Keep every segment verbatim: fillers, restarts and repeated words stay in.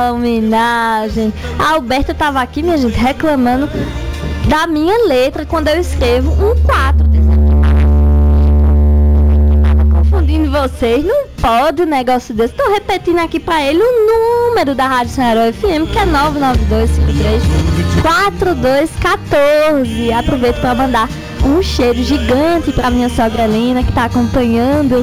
a homenagem. A Alberta estava aqui, minha gente, reclamando da minha letra quando eu escrevo um quatro. Confundindo vocês, não pode um negócio desse. Estou repetindo aqui para ele o número da Rádio Sonhador F M, que é nove nove dois cinco três quatro dois um quatro. Aproveito para mandar um cheiro gigante para minha sogra Helena, que está acompanhando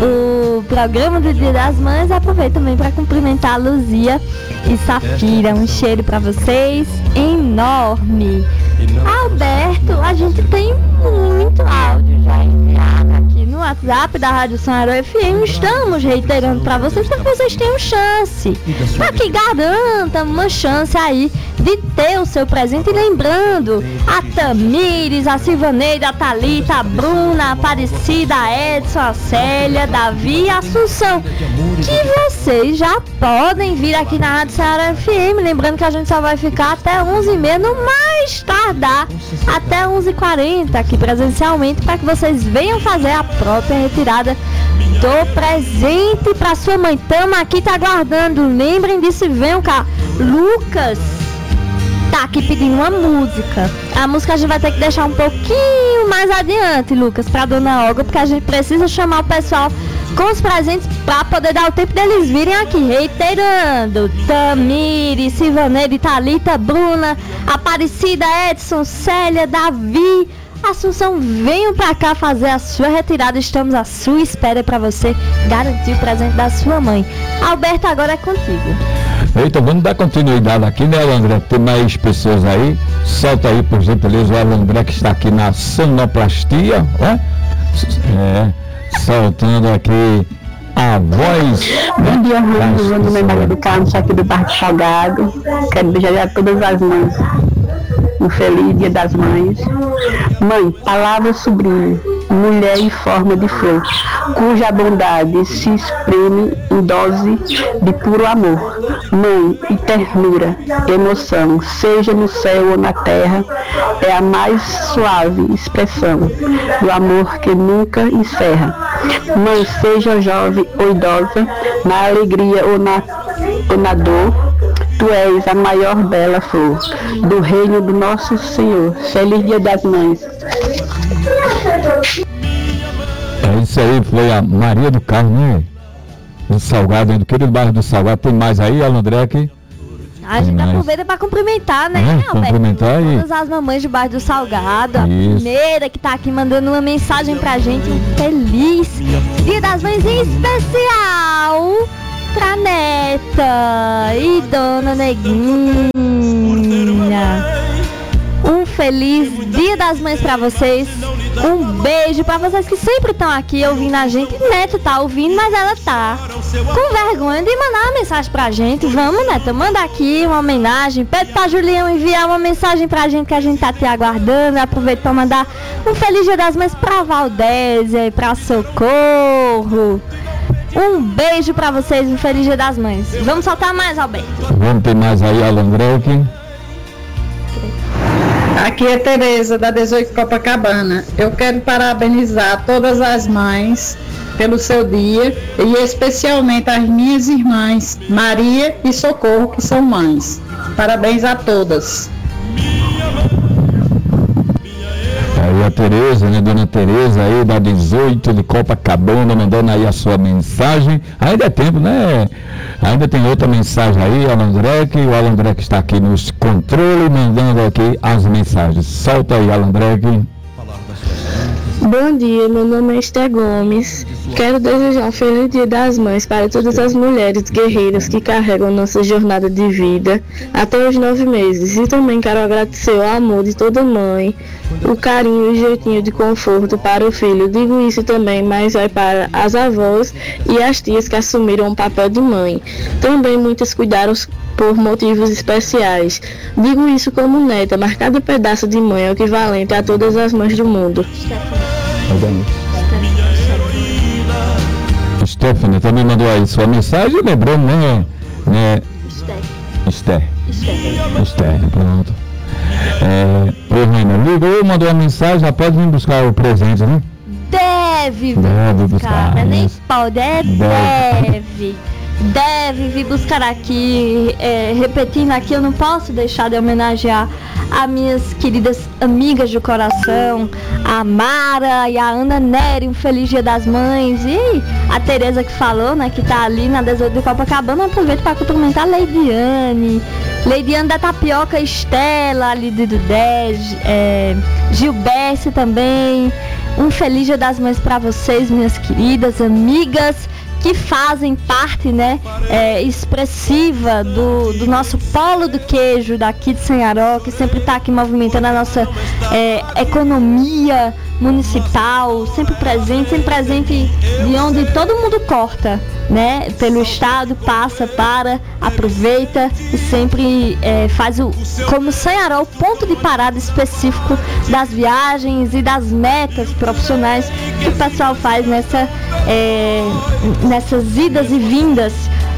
o programa do Dia das Mães. Aproveito também para cumprimentar a Luzia e Safira. Um cheiro para vocês enorme. Alberto, a gente tem muito áudio já enviado aqui no WhatsApp da Rádio Sonhador F M. Estamos reiterando para vocês para que vocês tenham chance, para que garantam uma chance aí de ter o seu presente. E lembrando, a Tamires, a Silvaneide, a Thalita, a Bruna, a Aparecida, a Edson, a Célia, Davi e a Assunção, que vocês já podem vir aqui na Rádio Sonhador F M. Lembrando que a gente só vai ficar até onze e meia, no mais tardar até onze e quarenta aqui presencialmente, para que vocês venham fazer a própria retirada do presente para sua mãe. Tamo aqui, tá aguardando. Lembrem disso e venham cá. Lucas tá aqui pedindo uma música. A música a gente vai ter que deixar um pouquinho mais adiante, Lucas, pra dona Olga, porque a gente precisa chamar o pessoal com os presentes para poder dar o tempo deles virem aqui. Reiterando, Tamires, Silvaneide, Thalita, Bruna, Aparecida, Edson, Célia, Davi, Assunção, venham para cá fazer a sua retirada. Estamos à sua espera para você garantir o presente da sua mãe. Alberto, agora é contigo. Eita, vamos dar continuidade aqui, né, Alandré? Tem mais pessoas aí. Solta aí, por gentileza, o Alandré, que está aqui na sonoplastia, ó. É, soltando aqui a voz. Bom dia, Rui. Meu nome é Maria do Carmo, sou aqui do Parque Salgado. Quero beijar todas as mães. Um feliz Dia das Mães. Mãe, palavra sublime, mulher em forma de flor, cuja bondade se exprime em dose de puro amor. Mãe e ternura, emoção, seja no céu ou na terra, é a mais suave expressão do amor que nunca encerra. Mãe, seja jovem ou idosa, na alegria ou na, ou na dor, tu és a maior bela flor do reino do nosso Senhor. Feliz Dia das Mães. É isso aí, foi a Maria do Carmo, né? Do Salgado, do querido bairro do Salgado. Tem mais aí, Alandré, aqui? A gente aproveita para cumprimentar, né, é, Alberto? Cumprimentar aí. Todas as mamães do bairro do Salgado. A Isso. primeira que tá aqui mandando uma mensagem pra gente. Um feliz Dia das Mães em especial pra neta e dona Neguinha. Um feliz Dia das Mães pra vocês. Um beijo pra vocês que sempre estão aqui ouvindo a gente. Neto tá ouvindo, mas ela tá com vergonha de mandar uma mensagem pra gente. Vamos, Neto, manda aqui uma homenagem. Pede pra Julião enviar uma mensagem pra gente, que a gente tá te aguardando. Aproveito pra mandar um feliz Dia das Mães pra Valdésia e pra Socorro. Um beijo pra vocês, um feliz Dia das Mães. Vamos soltar mais, Alberto. Vamos ter mais aí, Alandré, aqui. Aqui é Tereza, da dezoito Copacabana. Eu quero parabenizar todas as mães pelo seu dia e especialmente as minhas irmãs Maria e Socorro, que são mães. Parabéns a todas. Aí a Tereza, né, dona Tereza aí da dezoito de Copacabana, mandando aí a sua mensagem. Ainda é tempo, né? Ainda tem outra mensagem aí, Alandré, que o Alandré que está aqui nos controles, mandando aqui as mensagens. Solta aí, Alandré. Bom dia, meu nome é Esther Gomes. Quero desejar um feliz Dia das Mães para todas as mulheres guerreiras que carregam nossa jornada de vida até os nove meses. E também quero agradecer o amor de toda mãe, o carinho e jeitinho de conforto para o filho. Digo isso também, mas vai para as avós e as tias que assumiram o papel de mãe. Também muitas cuidaram por motivos especiais. Digo isso como neta, mas cada pedaço de mãe é equivalente a todas as mães do mundo. Stephanie também mandou aí sua mensagem, lembrando, né? né? Esther. Esther. Esther, pronto. É, ô, Reina, ligou, mandou uma mensagem, já pode vir buscar o presente, né? Deve, deve buscar, buscar, nem isso. pode, é deve. deve. deve vir buscar aqui, é, repetindo aqui, eu não posso deixar de homenagear as minhas queridas amigas do coração, a Mara e a Ana Nery, um feliz Dia das Mães, e a Tereza que falou, né, que tá ali na dezoito de Copacabana. Aproveito para cumprimentar a Leidiane, Leidiane da Tapioca, Estela, ali do dez, é, Gilberto também. Um feliz Dia das Mães para vocês, minhas queridas amigas, que fazem parte, né, é, expressiva do, do nosso polo do queijo daqui de Sanharó, que sempre está aqui movimentando a nossa é, economia municipal, sempre presente, sempre presente de onde todo mundo corta, né, pelo estado, passa, para, aproveita e sempre é, faz o, como Sanharó, o ponto de parada específico das viagens e das metas profissionais que o pessoal faz nessa, é, nessas idas e vindas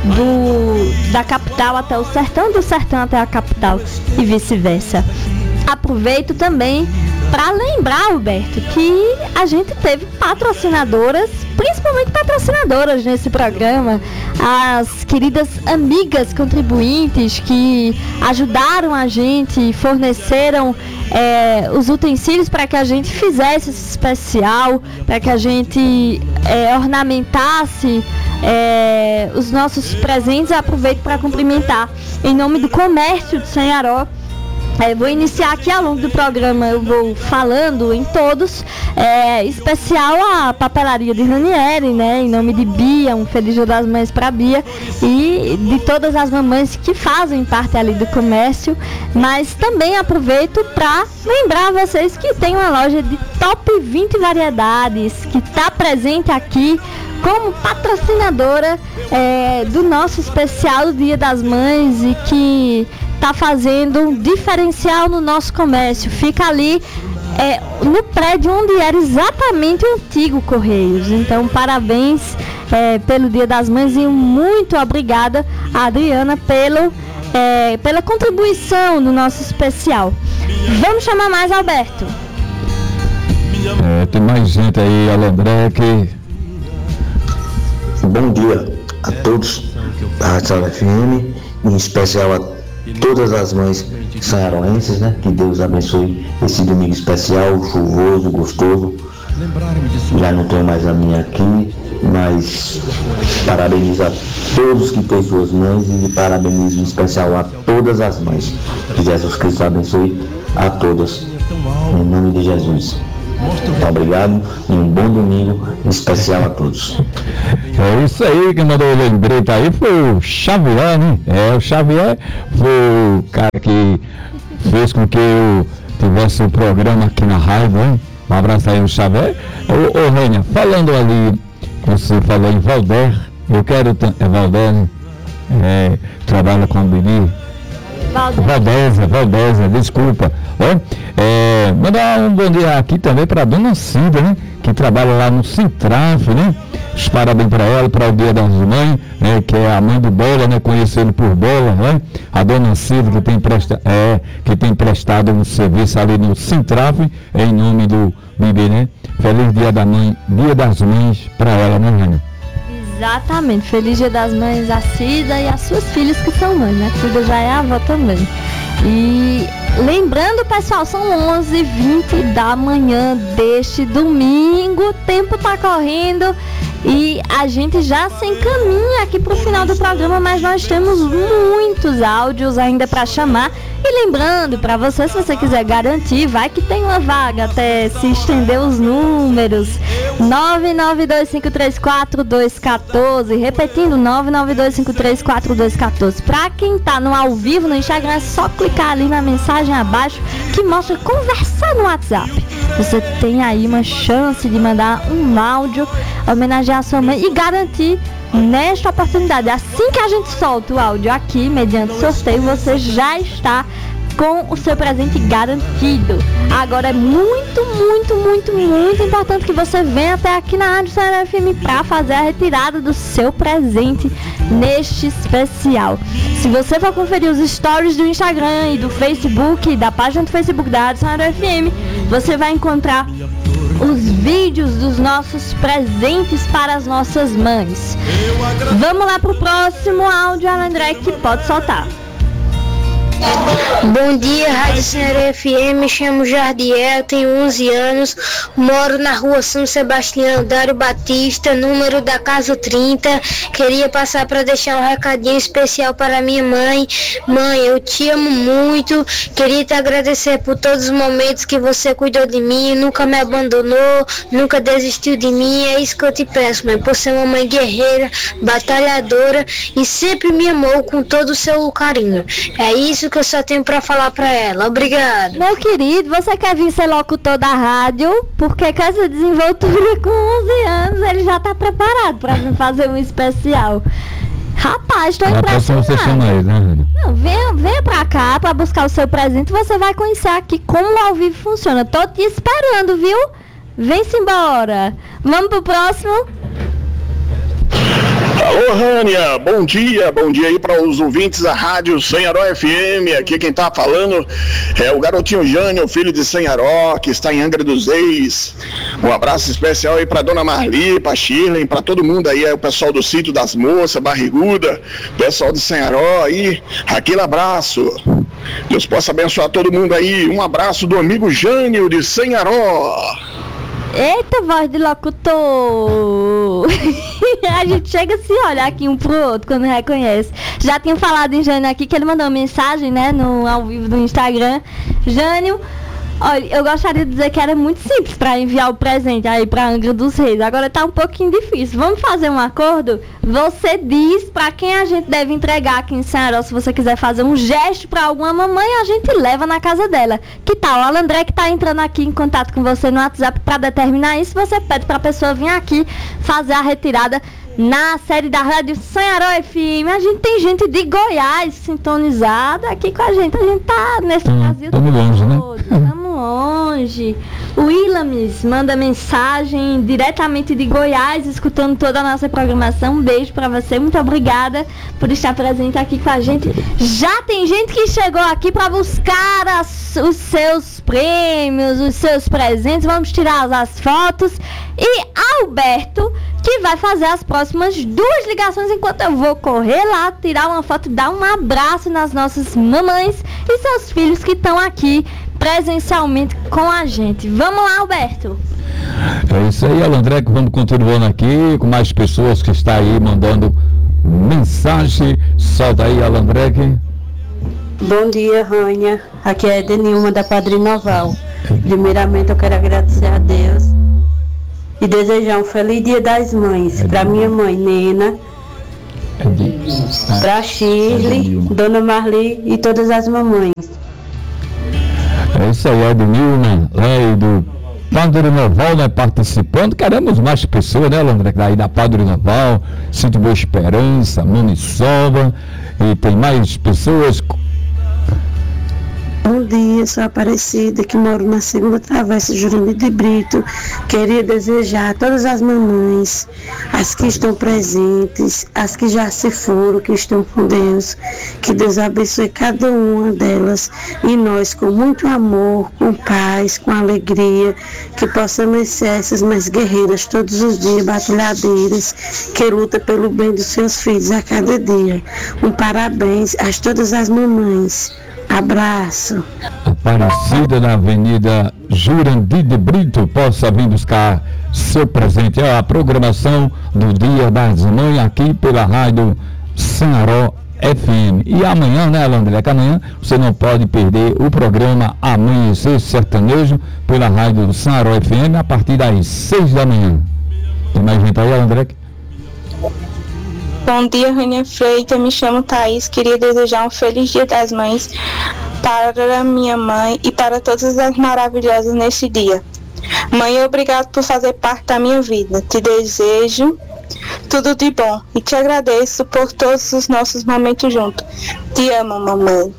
do, da capital até o sertão, do sertão até a capital e vice-versa. Aproveito também para lembrar, Alberto, que a gente teve patrocinadoras, principalmente patrocinadoras nesse programa, as queridas amigas contribuintes que ajudaram a gente, forneceram é, os utensílios para que a gente fizesse esse especial, para que a gente é, ornamentasse é, os nossos presentes. Aproveito para cumprimentar em nome do comércio de Sanharó. É, vou iniciar aqui ao longo do programa, eu vou falando em todos, é, especial a papelaria de Ranieri, né, em nome de Bia, um feliz Dia das Mães para Bia e de todas as mamães que fazem parte ali do comércio, mas também aproveito para lembrar vocês que tem uma loja de top vinte variedades que está presente aqui como patrocinadora é, do nosso especial Dia das Mães e que está fazendo um diferencial no nosso comércio. Fica ali é, no prédio onde era exatamente o antigo Correios. Então, parabéns é, pelo Dia das Mães e muito obrigada a Adriana pelo, é, pela contribuição no nosso especial. Vamos chamar mais, Alberto. É, tem mais gente aí, Alandré, que... Bom dia a todos da Rádio F M, em especial a todas as mães sanharoenses, né? Que Deus abençoe esse domingo especial, chuvoso, gostoso. Já não tenho mais a minha aqui, mas parabenizo a todos que têm suas mães e parabenizo em especial a todas as mães. Que Jesus Cristo abençoe a todas, em nome de Jesus. Muito obrigado e um bom domingo especial a todos. É isso aí, quem mandou o lembrete aí foi o Xavier, né? É, o Xavier foi o cara que fez com que eu tivesse o programa aqui na rádio, né? Um abraço aí, o Xavier. Ô, ô Rênia, falando ali, você falou em Valder, eu quero, é Valder, né? É, trabalha com a Beni. Valdésia, Valdésia, desculpa. É, é, mandar um bom dia aqui também para a dona Cida, né? Que trabalha lá no Sintraf, né? Os parabéns para ela, para o Dia das Mães, né? Que é a mãe do Bola, né? Conhecendo por Bola, né? A dona Cida que tem, presta, é, que tem prestado um serviço ali no Sintraf, em nome do Bibi, né? Feliz Dia da Mãe, Dia das Mães para ela, né, Rênia? Exatamente, feliz Dia das Mães a Cida e as suas filhas que são mães, né? A Cida já é avó também. E lembrando, pessoal, são onze e vinte da manhã deste domingo, o tempo tá correndo e a gente já se encaminha aqui pro final do programa, mas nós temos muitos áudios ainda para chamar. E lembrando para você, se você quiser garantir, vai que tem uma vaga, até se estender os números. nove nove dois cinco três quatro dois um quatro, repetindo, nove nove dois cinco três quatro dois um quatro. Para quem tá no ao vivo no Instagram, é só clicar ali na mensagem abaixo que mostra conversar no WhatsApp. Você tem aí uma chance de mandar um áudio, homenagear a sua mãe e garantir nesta oportunidade. Assim que a gente solta o áudio aqui, mediante sorteio, você já está com o seu presente garantido. Agora é muito, muito, muito, muito importante que você venha até aqui na Rádio Sanharó F M para fazer a retirada do seu presente neste especial. Se você for conferir os stories do Instagram e do Facebook, da página do Facebook da Rádio Sanharó F M, você vai encontrar os vídeos dos nossos presentes para as nossas mães. Vamos lá pro próximo áudio, Alan André, que pode soltar. Bom dia, Rádio Senhora F M, me chamo Jardiel, tenho onze anos, moro na rua São Sebastião, Dário Batista, número da casa trinta. Queria passar para deixar um recadinho especial para minha mãe. Mãe, eu te amo muito, queria te agradecer por todos os momentos que você cuidou de mim, nunca me abandonou, nunca desistiu de mim. É isso que eu te peço, mãe, por ser uma mãe guerreira, batalhadora e sempre me amou com todo o seu carinho. É isso que eu só tenho pra falar pra ela. Obrigado. Meu querido, você quer vir ser locutor da rádio? Porque com essa desenvoltura com onze anos, ele já tá preparado pra vir fazer um especial. Rapaz, tô impressionado. Você chama ele, né? Não, venha, venha pra cá pra buscar o seu presente. Você vai conhecer aqui como o ao vivo funciona. Tô te esperando, viu? Vem-se embora. Vamos pro próximo. Alô, Rânia, bom dia, bom dia aí para os ouvintes da Rádio Sanharó F M. Aqui quem tá falando é o garotinho Jânio, filho de Sanharó, que está em Angra dos Reis. Um abraço especial aí para dona Marli, para Shirley, para todo mundo aí, é o pessoal do Sítio das Moças, Barriguda, pessoal de Sanharó aí, aquele abraço. Deus possa abençoar todo mundo aí. Um abraço do amigo Jânio de Sanharó. Eita, voz de locutor! A gente chega a se olhar aqui um pro outro quando reconhece. Já tinha falado em Jânio aqui, que ele mandou uma mensagem, né, no ao vivo do Instagram. Jânio, olha, eu gostaria de dizer que era muito simples para enviar o presente aí para Angra dos Reis. Agora tá um pouquinho difícil. Vamos fazer um acordo? Você diz para quem a gente deve entregar aqui em Sanharó. Se você quiser fazer um gesto para alguma mamãe, a gente leva na casa dela. Que tal? O Alan André que tá entrando aqui em contato com você no WhatsApp para determinar isso. Você pede para a pessoa vir aqui fazer a retirada na série da Rádio Sanharó F M. A gente tem gente de Goiás sintonizada aqui com a gente. A gente tá nesse hum, Brasil todo longe, né? Estamos longe. O Ilames manda mensagem diretamente de Goiás, escutando toda a nossa programação. Um beijo pra você, muito obrigada por estar presente aqui com a gente. Já tem gente que chegou aqui para buscar as, os seus prêmios, os seus presentes. Vamos tirar as fotos. E Alberto, que vai fazer as próximas duas ligações, enquanto eu vou correr lá, tirar uma foto e dar um abraço nas nossas mamães e seus filhos que estão aqui presencialmente com a gente. Vamos lá, Alberto. É isso aí, Alan André, que vamos continuando aqui com mais pessoas que estão aí mandando mensagem. Solta aí, Alan André. Bom dia, Rânia. Aqui é Edenilma da Padre Noval. Primeiramente eu quero agradecer a Deus e desejar um feliz Dia das Mães para minha mãe Nena, para Shirley, Dona Marli e todas as mamães. É isso aí, Ednilma, lá do Padre Noval, né, participando. Queremos mais pessoas, né, Landré, daí da Padre Noval, Sítio Boa Esperança, Maniçoba, e tem mais pessoas. Bom dia, sou Aparecida, que moro na segunda travessa Jurandir de Brito. Queria desejar a todas as mamães, as que estão presentes, as que já se foram, que estão com Deus, que Deus abençoe cada uma delas e nós com muito amor, com paz, com alegria, que possamos ser essas mães guerreiras todos os dias, batalhadeiras, que lutam pelo bem dos seus filhos a cada dia. Um parabéns a todas as mamães. Abraço. Aparecida na Avenida Jurandir de Brito, possa vir buscar seu presente. É a programação do Dia das Mães aqui pela Rádio Sanharó F M. E amanhã, né, André, que amanhã você não pode perder o programa Amanhecer Sertanejo pela Rádio Sanharó F M a partir das seis da manhã. Tem mais gente aí, André? Bom dia, Rânia Freitas, me chamo Thaís, queria desejar um feliz Dia das Mães para minha mãe e para todas as maravilhosas neste dia. Mãe, obrigado por fazer parte da minha vida, te desejo tudo de bom e te agradeço por todos os nossos momentos juntos. Te amo, mamãe.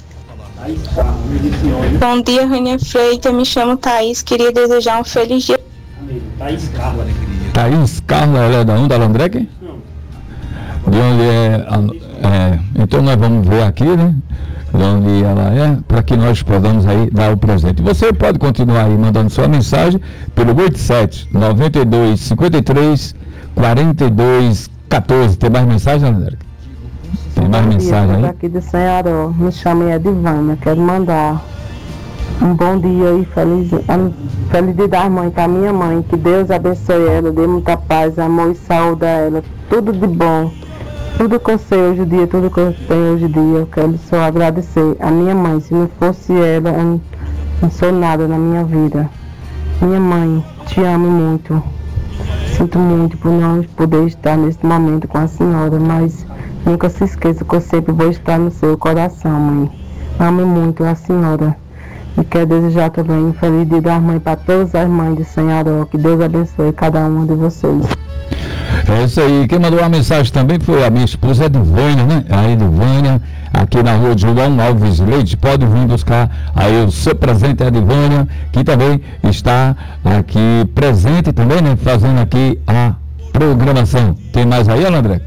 Bom dia, Rânia Freitas, me chamo Thaís, queria desejar um feliz dia. Thaís Carla, Thaís Carla, ela é da onde, Alandreque? De onde é, é, então nós vamos ver aqui, né? onde ela é, para que nós podamos aí dar o presente. Você pode continuar aí mandando sua mensagem pelo oito sete nove dois cinco três quatro dois um quatro. Tem mais mensagem, André? Tem mais Bom mensagem dia, aí? aqui de Senhora, me chamo Edivana, quero mandar um bom dia e feliz, feliz dia das mães para minha mãe, que Deus abençoe ela, dê muita paz, amor e saúde a ela, tudo de bom, tudo que eu sei hoje em dia, tudo que eu tenho hoje em dia, eu quero só agradecer a minha mãe, se não fosse ela, eu não, não sou nada na minha vida. Minha mãe, te amo muito, sinto muito por não poder estar nesse momento com a senhora, mas nunca se esqueça que eu sempre vou estar no seu coração, mãe. Amo muito a senhora. E quero desejar também um feliz dia das mães para todas as mães de Senhora. Que Deus abençoe cada uma de vocês. É isso aí. Quem mandou uma mensagem também foi a minha esposa Edivânia, né? A Edivânia, aqui na rua de João Alves Leite. Pode vir buscar aí o seu presente, Edivânia, que também está aqui presente também, né? Fazendo aqui a programação. Tem mais aí, André?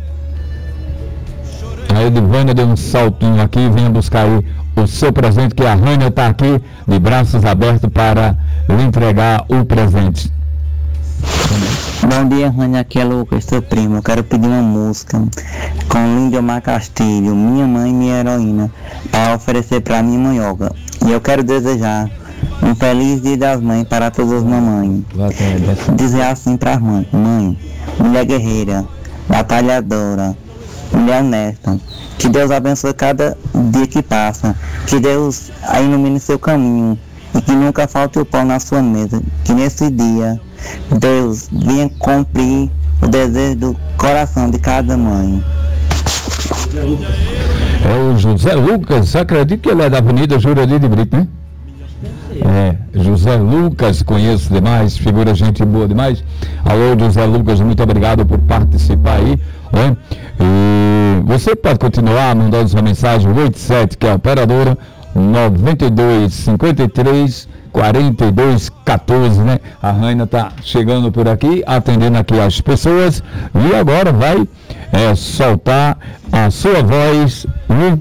A Edivânia deu um saltinho aqui, venha buscar aí o seu presente, que a Rânia está aqui de braços abertos para lhe entregar o presente. Bom dia, Rânia, aqui é Lucas, seu primo. Eu quero pedir uma música com Lindomar Castilho, Minha Mãe, Minha Heroína, para oferecer para minha mãe Olga. E eu quero desejar um feliz dia das mães para todas as mamães. Dizer assim para as mães: mãe, mulher guerreira, batalhadora, mulher honesta, que Deus abençoe cada dia que passa, que Deus ilumine seu caminho e que nunca falte o pão na sua mesa, que nesse dia Deus venha cumprir o desejo do coração de cada mãe. É o José Lucas, você acredita que ele é da Avenida Jurandir de Brito, né? É, José Lucas, conheço demais, figura gente boa demais. Alô, José Lucas, muito obrigado por participar aí, né? E você pode continuar mandando sua mensagem, oito sete, que é a operadora, nove dois cinco três quatro dois um quatro, né? A Raina tá chegando por aqui, atendendo aqui as pessoas, e agora vai é, soltar a sua voz, né?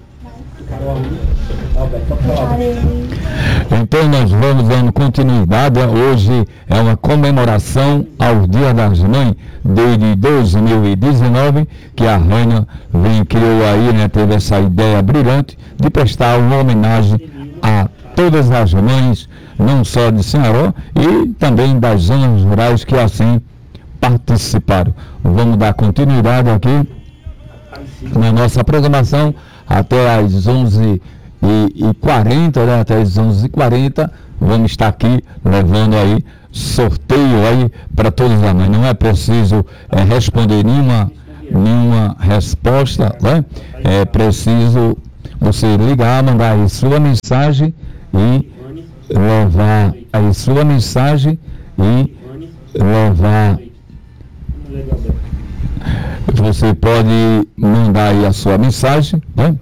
Então nós vamos dando continuidade. Hoje é uma comemoração ao Dia das Mães desde dois mil e dezenove, que a Rânia vem, criou aí, né, teve essa ideia brilhante de prestar uma homenagem a todas as mães, não só de Senharó, e também das zonas rurais que assim participaram. Vamos dar continuidade aqui na nossa programação até às onze e quarenta, né? Até às onze e quarenta, vamos estar aqui levando aí sorteio aí para todos as mães. Não é preciso é, responder nenhuma, nenhuma resposta, né? É preciso você ligar, mandar aí sua mensagem e levar aí sua mensagem e levar. Você pode mandar aí a sua mensagem, né?